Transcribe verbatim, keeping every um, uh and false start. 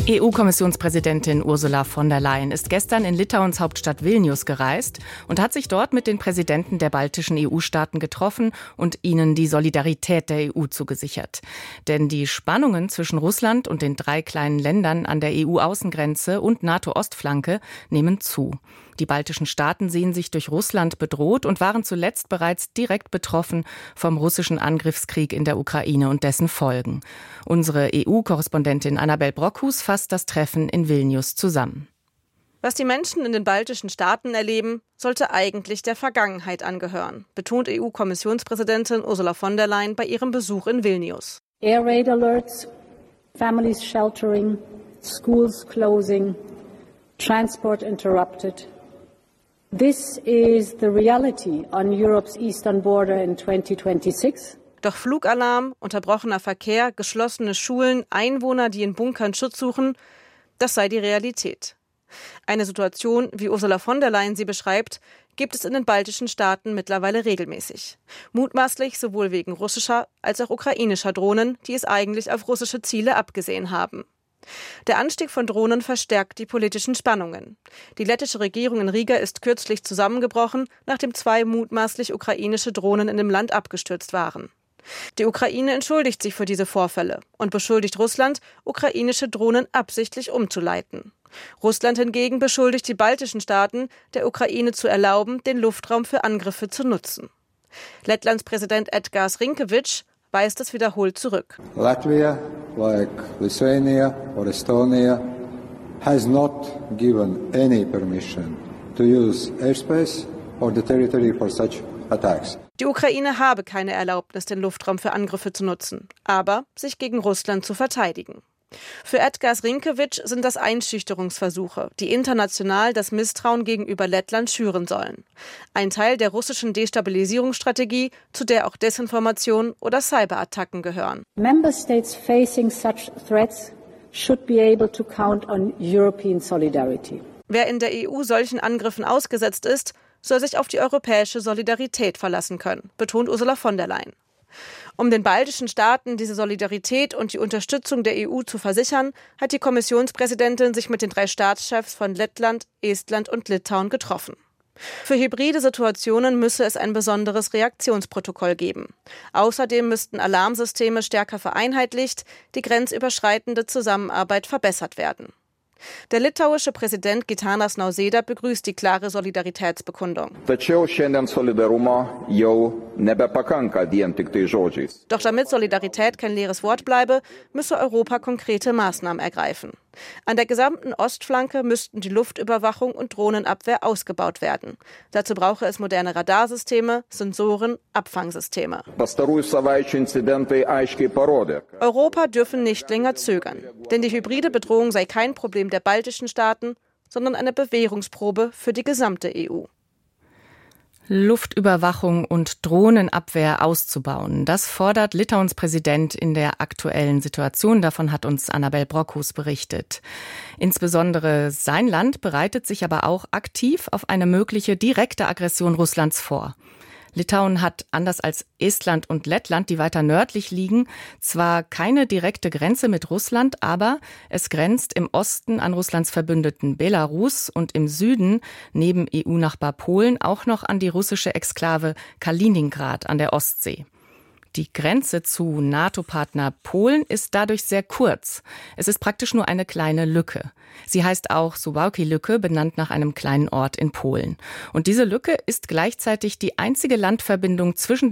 E U-Kommissionspräsidentin Ursula von der Leyen ist gestern in Litauens Hauptstadt Vilnius gereist und hat sich dort mit den Präsidenten der baltischen E U-Staaten getroffen und ihnen die Solidarität der E U zugesichert. Denn die Spannungen zwischen Russland und den drei kleinen Ländern an der E U-Außengrenze und NATO-Ostflanke nehmen zu. Die baltischen Staaten sehen sich durch Russland bedroht und waren zuletzt bereits direkt betroffen vom russischen Angriffskrieg in der Ukraine und dessen Folgen. Unsere E U-Korrespondentin Annabel Brockhus fasst das Treffen in Vilnius zusammen. Was die Menschen in den baltischen Staaten erleben, sollte eigentlich der Vergangenheit angehören, betont E U-Kommissionspräsidentin Ursula von der Leyen bei ihrem Besuch in Vilnius. Air raid alerts, families sheltering, schools closing, transport interrupted. This is the reality on Europe's eastern border in twenty twenty-six. Doch Flugalarm, unterbrochener Verkehr, geschlossene Schulen, Einwohner, die in Bunkern Schutz suchen, das sei die Realität. Eine Situation, wie Ursula von der Leyen sie beschreibt, gibt es in den baltischen Staaten mittlerweile regelmäßig. Mutmaßlich sowohl wegen russischer als auch ukrainischer Drohnen, die es eigentlich auf russische Ziele abgesehen haben. Der Anstieg von Drohnen verstärkt die politischen Spannungen. Die lettische Regierung in Riga ist kürzlich zusammengebrochen, nachdem zwei mutmaßlich ukrainische Drohnen in dem Land abgestürzt waren. Die Ukraine entschuldigt sich für diese Vorfälle und beschuldigt Russland, ukrainische Drohnen absichtlich umzuleiten. Russland hingegen beschuldigt die baltischen Staaten, der Ukraine zu erlauben, den Luftraum für Angriffe zu nutzen. Lettlands Präsident Edgars Rinkēvičs weist es wiederholt zurück. Latvia, like Lithuania or Estonia, has not given any permission to use airspace or the territory for such attacks. Die Ukraine habe keine Erlaubnis, den Luftraum für Angriffe zu nutzen, aber sich gegen Russland zu verteidigen. Für Edgars Rinkēvičs sind das Einschüchterungsversuche, die international das Misstrauen gegenüber Lettland schüren sollen. Ein Teil der russischen Destabilisierungsstrategie, zu der auch Desinformation oder Cyberattacken gehören. Member states facing such threats should be able to count on European solidarity. Wer in der E U solchen Angriffen ausgesetzt ist, soll sich auf die europäische Solidarität verlassen können, betont Ursula von der Leyen. Um den baltischen Staaten diese Solidarität und die Unterstützung der E U zu versichern, hat die Kommissionspräsidentin sich mit den drei Staatschefs von Lettland, Estland und Litauen getroffen. Für hybride Situationen müsse es ein besonderes Reaktionsprotokoll geben. Außerdem müssten Alarmsysteme stärker vereinheitlicht, die grenzüberschreitende Zusammenarbeit verbessert werden. Der litauische Präsident Gitanas Nausėda begrüßt die klare Solidaritätsbekundung. Doch damit Solidarität kein leeres Wort bleibe, müsse Europa konkrete Maßnahmen ergreifen. An der gesamten Ostflanke müssten die Luftüberwachung und Drohnenabwehr ausgebaut werden. Dazu brauche es moderne Radarsysteme, Sensoren, Abfangsysteme. Europa dürfe nicht länger zögern, denn die hybride Bedrohung sei kein Problem der baltischen Staaten, sondern eine Bewährungsprobe für die gesamte E U. Luftüberwachung und Drohnenabwehr auszubauen. Das fordert Litauens Präsident in der aktuellen Situation. Davon hat uns Annabel Brockhus berichtet. Insbesondere sein Land bereitet sich aber auch aktiv auf eine mögliche direkte Aggression Russlands vor. Litauen hat, anders als Estland und Lettland, die weiter nördlich liegen, zwar keine direkte Grenze mit Russland, aber es grenzt im Osten an Russlands Verbündeten Belarus und im Süden neben E U-Nachbar Polen auch noch an die russische Exklave Kaliningrad an der Ostsee. Die Grenze zu NATO-Partner Polen ist dadurch sehr kurz. Es ist praktisch nur eine kleine Lücke. Sie heißt auch Suwałki-Lücke, benannt nach einem kleinen Ort in Polen. Und diese Lücke ist gleichzeitig die einzige Landverbindung zwischen